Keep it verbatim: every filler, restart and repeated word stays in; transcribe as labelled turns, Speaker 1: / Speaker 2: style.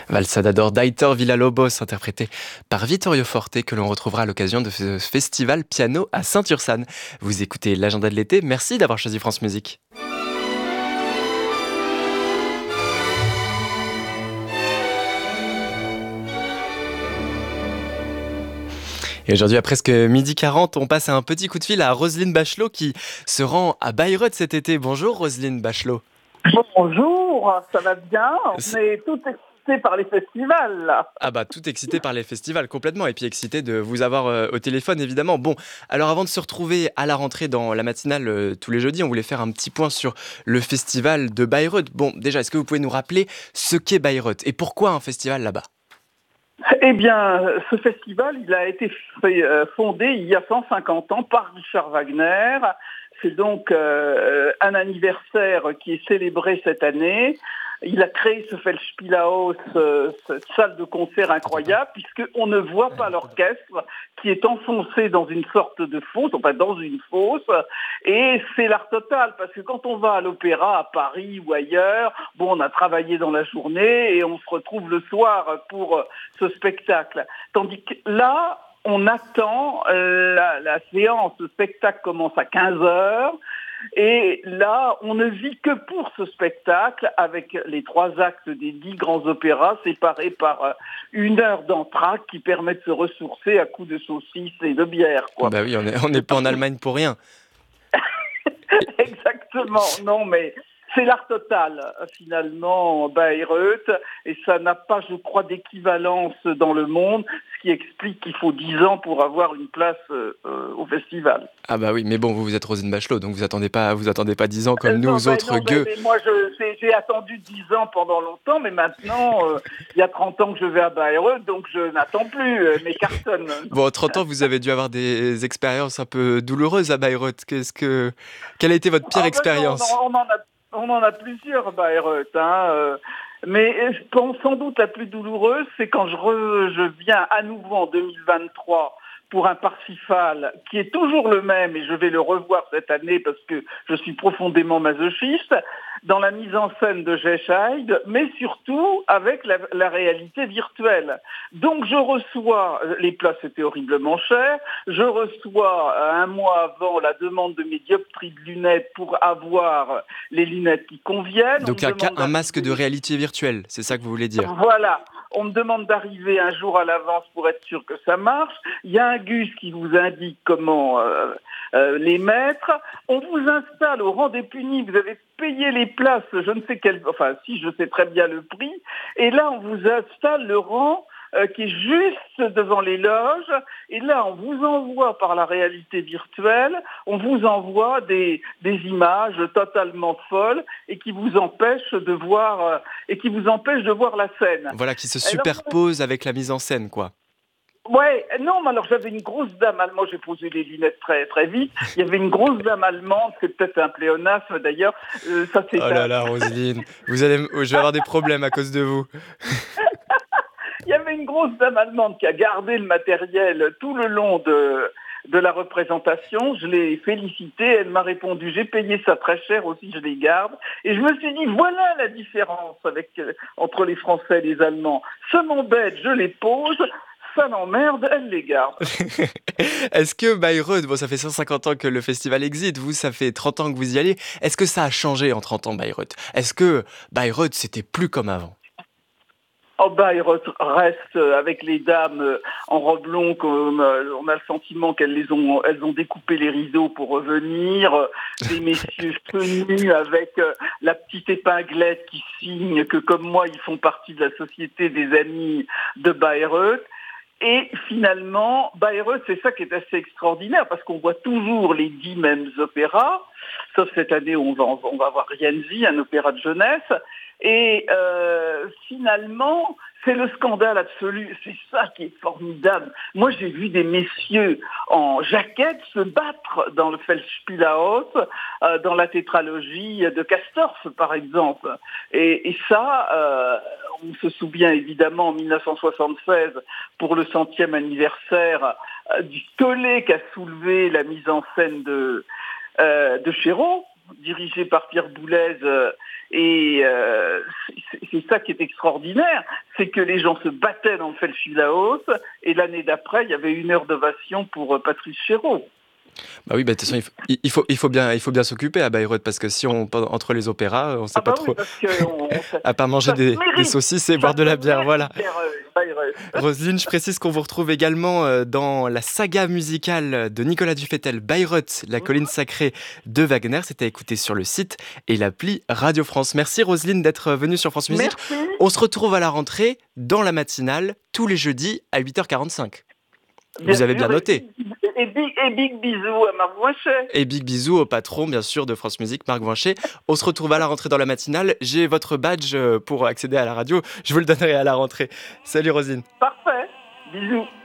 Speaker 1: Valsadador d'Aitor Villalobos, interprété par Vittorio Forte, que l'on retrouvera à l'occasion de ce festival piano à Saint-Ursanne. Vous écoutez l'agenda de l'été, merci d'avoir choisi France Musique. Et aujourd'hui, à presque midi quarante, on passe à un petit coup de fil à Roselyne Bachelot qui se rend à Bayreuth cet été. Bonjour Roselyne Bachelot.
Speaker 2: Bonjour, ça va bien? On est tout excité par les festivals, là.
Speaker 1: Ah bah tout excité par les festivals complètement et puis excité de vous avoir euh, au téléphone évidemment. Bon, alors avant de se retrouver à la rentrée dans la matinale euh, tous les jeudis, on voulait faire un petit point sur le festival de Bayreuth. Bon, déjà, est-ce que vous pouvez nous rappeler ce qu'est Bayreuth et pourquoi un festival là-bas?
Speaker 2: Eh bien, ce festival, il a été fait, euh, fondé il y a cent cinquante ans par Richard Wagner. C'est donc euh, un anniversaire qui est célébré cette année. Il a créé ce Feldspielhaus, euh, cette salle de concert incroyable, puisqu'on ne voit pas l'orchestre qui est enfoncé dans une sorte de fosse, enfin dans une fosse, et c'est l'art total, parce que quand on va à l'opéra à Paris ou ailleurs, bon, on a travaillé dans la journée et on se retrouve le soir pour ce spectacle. Tandis que là, on attend, euh, la, la séance, le spectacle commence à quinze heures, et là, on ne vit que pour ce spectacle, avec les trois actes des dix grands opéras, séparés par une heure d'entracte qui permet de se ressourcer à coups de saucisses et de bière, quoi.
Speaker 1: Bah oui, on n'est on est pas en Allemagne pour rien.
Speaker 2: Exactement, non mais c'est l'art total, finalement, Bayreuth, et ça n'a pas, je crois, d'équivalence dans le monde, ce qui explique qu'il faut dix ans pour avoir une place euh, au festival.
Speaker 1: Ah bah oui, mais bon, vous, vous êtes Roselyne Bachelot, donc vous attendez pas, vous attendez pas dix ans comme
Speaker 2: Euh,
Speaker 1: nous
Speaker 2: non, ben
Speaker 1: autres
Speaker 2: non, ben,
Speaker 1: gueux.
Speaker 2: mais moi, je, j'ai, j'ai attendu dix ans pendant longtemps, mais maintenant, euh, il y a trente ans que je vais à Bayreuth, donc je n'attends plus euh, mes cartons.
Speaker 1: Bon, trente ans, vous avez dû avoir des expériences un peu douloureuses à Bayreuth. Qu'est-ce que... Quelle a été votre pire
Speaker 2: Ah ben non, non,
Speaker 1: expérience?
Speaker 2: on en a, on en a plusieurs, Bayreuth, hein, euh, mais je pense sans doute la plus douloureuse, c'est quand je, re, je viens à nouveau en deux mille vingt-trois pour un Parsifal qui est toujours le même, et je vais le revoir cette année parce que je suis profondément masochiste, dans la mise en scène de Jeschheid, mais surtout avec la, la réalité virtuelle. Donc je reçois, les places étaient horriblement chères, je reçois un mois avant la demande de mes dioptries de lunettes pour avoir les lunettes qui conviennent.
Speaker 1: Donc un, un masque de réalité virtuelle, c'est ça que vous voulez dire?
Speaker 2: Voilà. On me demande d'arriver un jour à l'avance pour être sûr que ça marche. Il y a un gus qui vous indique comment euh, euh, les mettre. On vous installe au rang des punis. Vous avez payé les places, je ne sais quel, enfin si, je sais très bien le prix. Et là, on vous installe le rang euh, qui est juste devant les loges. Et là, on vous envoie par la réalité virtuelle, on vous envoie des, des images totalement folles et qui vous empêchent de voir euh, et qui vous empêchent de voir la scène.
Speaker 1: Voilà, qui se superpose alors, avec la mise en scène, quoi.
Speaker 2: Ouais, non, mais alors j'avais une grosse dame allemande, j'ai posé les lunettes très très vite. Il y avait une grosse dame allemande, c'est peut-être un pléonasme d'ailleurs. Euh, ça c'est.
Speaker 1: Oh là là, Roselyne, vous allez, je vais avoir des problèmes à cause de vous.
Speaker 2: Il y avait une grosse dame allemande qui a gardé le matériel tout le long de, de la représentation. Je l'ai félicitée, elle m'a répondu, j'ai payé ça très cher aussi, je les garde. Et je me suis dit, voilà la différence avec, euh, entre les Français et les Allemands. Ça m'embête, je les pose. Ça m'emmerde, elle les garde.
Speaker 1: Est-ce que Bayreuth, bon ça fait cent cinquante ans que le festival existe, vous ça fait trente ans que vous y allez, est-ce que ça a changé en trente ans Bayreuth? Est-ce que Bayreuth c'était plus comme avant?
Speaker 2: Oh, Bayreuth reste avec les dames en robe longue, on a le sentiment qu'elles les ont, elles ont découpé les rideaux pour revenir, des messieurs tenus avec la petite épinglette qui signe que comme moi ils font partie de la société des amis de Bayreuth. Et finalement, Bayreuth, c'est ça qui est assez extraordinaire, parce qu'on voit toujours les dix mêmes opéras, sauf cette année où on va, on va voir Rienzi, un opéra de jeunesse, et euh, finalement, c'est le scandale absolu, c'est ça qui est formidable. Moi, j'ai vu des messieurs en jaquette se battre dans le Feldspielhaus, euh, dans la tétralogie de Castorf, par exemple. Et, et ça, euh, on se souvient évidemment en dix-neuf cent soixante-seize, pour le centième anniversaire, euh, du tollé qu'a soulevé la mise en scène de, euh, de Chéreau, dirigé par Pierre Boulez, euh, et euh, c'est, c'est ça qui est extraordinaire, c'est que les gens se battaient dans le Felschulahaus, et l'année d'après, il y avait une heure d'ovation pour euh, Patrice Chéreau.
Speaker 1: Bah oui, bah, de toute façon, il faut, il faut, il faut bien, il faut bien s'occuper à Bayreuth, parce que si on, entre les opéras, on sait
Speaker 2: Ah
Speaker 1: pas
Speaker 2: bah
Speaker 1: trop,
Speaker 2: oui, parce que on, on,
Speaker 1: à part manger
Speaker 2: ça se
Speaker 1: des, des
Speaker 2: mérite,
Speaker 1: saucisses et
Speaker 2: ça
Speaker 1: boire de
Speaker 2: se
Speaker 1: la bière, voilà.
Speaker 2: mérite, euh, Bayreuth.
Speaker 1: Roselyne, je précise qu'on vous retrouve également euh, dans la saga musicale de Nicolas Dufetel, Bayreuth, la colline sacrée de Wagner. C'était à écouter sur le site et l'appli Radio France. Merci Roselyne d'être venue sur France Musique.
Speaker 2: Merci.
Speaker 1: On se retrouve à la rentrée dans la matinale tous les jeudis à huit heures quarante-cinq.
Speaker 2: Bien
Speaker 1: Vous avez
Speaker 2: sûr,
Speaker 1: bien noté.
Speaker 2: Et, et, big, et big bisous à Marc Voinchet.
Speaker 1: Et big bisous au patron, bien sûr, de France Musique, Marc Voinchet. On se retrouve à la rentrée dans la matinale. J'ai votre badge pour accéder à la radio. Je vous le donnerai à la rentrée. Salut Roselyne.
Speaker 2: Parfait. Bisous.